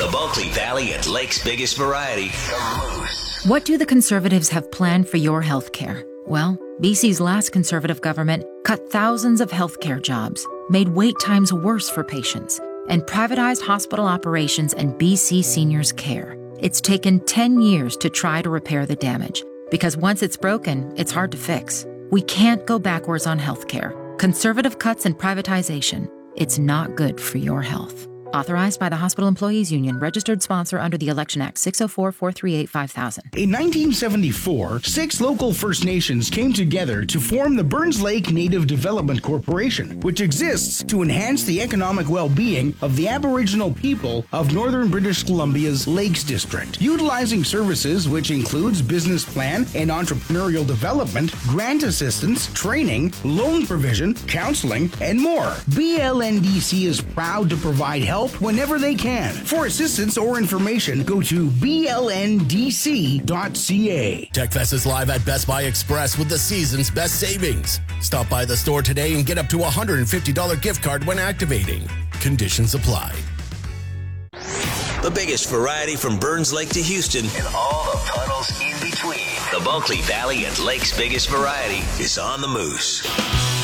The Bulkley Valley and Lake's biggest variety, The Moose. What do the Conservatives have planned for your health care? Well, BC's last Conservative government cut thousands of healthcare jobs, made wait times worse for patients, and privatized hospital operations and BC seniors' care. It's taken 10 years to try to repair the damage, because once it's broken, it's hard to fix. We can't go backwards on healthcare. Conservative cuts and privatization. It's not good for your health. Authorized by the Hospital Employees Union, registered sponsor under the Election Act 604-438-5000. In 1974, 6 local First Nations came together to form the Burns Lake Native Development Corporation, which exists to enhance the economic well-being of the Aboriginal people of Northern British Columbia's Lakes District, utilizing services which includes business plan and entrepreneurial development, grant assistance, training, loan provision, counseling, and more. BLNDC is proud to provide help whenever they can. For assistance or information, go to blndc.ca. TechFest is live at Best Buy Express with the season's best savings. Stop by the store today and get up to a $150 gift card when activating. Conditions apply. The biggest variety from Burns Lake to Houston and all the puddles in between. The Bulkley Valley and Lake's biggest variety is on the Moose.